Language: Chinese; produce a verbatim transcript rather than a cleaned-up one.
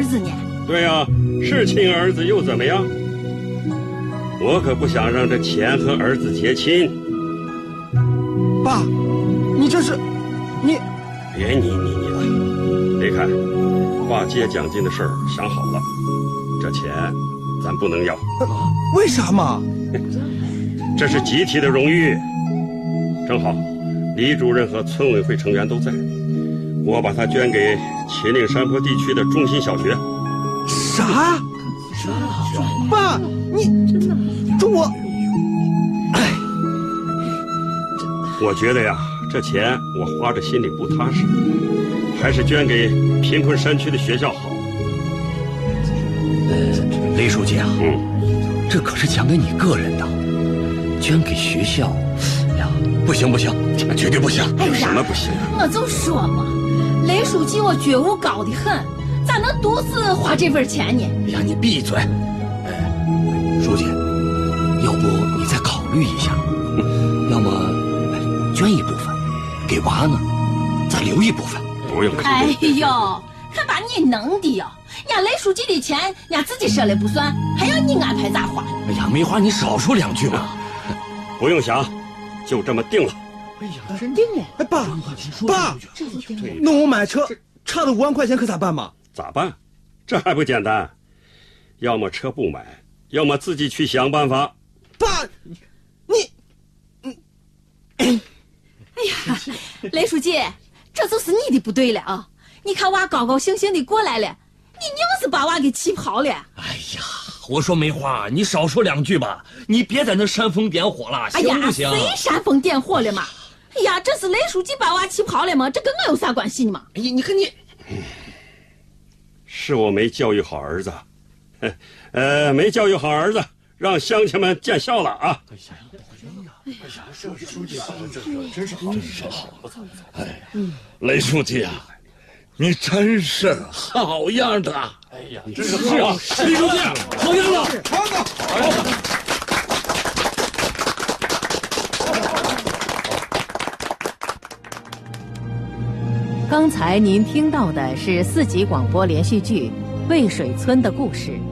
子呢。 对呀、啊，是亲儿子又怎么样？我可不想让这钱和儿子结亲。 爸，你这是，你别你你你了。别看，划接奖金的事儿想好了，这钱咱不能要。 呃、为啥嘛？ 这是集体的荣誉。正好，李主任和村委会成员都在，我把它捐给秦岭山坡地区的中心小学。 啥？爸，你这我，哎， 我觉得呀，这钱我花着心里不踏实，还是捐给贫困山区的学校好。 呃，雷书记啊， 嗯， 这可是奖给你个人的，捐给学校，呀，不行不行，绝对不行！ 有什么不行啊？ 我就说嘛，雷书记我觉悟高得很，咋能独自花这份钱呢？ 哎呀，你闭嘴！哎，书记，要不你再考虑一下，要么捐一部分，给娃呢，再留一部分。 不用考虑。 哎呦，看把你弄的哟！伢雷书记的钱，伢自己说了不算，还要你安排咋花？ 哎呀，没话你少说两句嘛。 不用想，就这么定了。 哎呀，真定了！哎，爸，爸，那我买车差的五万块钱可咋办嘛？ 咋办？这还不简单，要么车不买，要么自己去想办法。 爸，你， 你，哎呀，雷书记，这就是你的不对了啊！你看娃高高兴兴的过来了，你硬是把娃给气跑了。 哎呀，我说梅花，你少说两句吧，你别在那煽风点火了，行不行？ 哎呀，谁煽风点火了嘛？哎呀，这是雷书记把娃气跑了吗？这跟我有啥关系呢嘛？ 哎呀，你看你， 是我没教育好儿子，呃，没教育好儿子，让乡亲们见笑了啊！哎呀， 哎呀，这书记说的这个真是好，真是好。哎，雷书记啊，你真是好样的！ 哎呀，真是好啊！ 雷书记，好样的， 好的，好的。 刚才您听到的是四集广播连续剧《渭水村的故事》，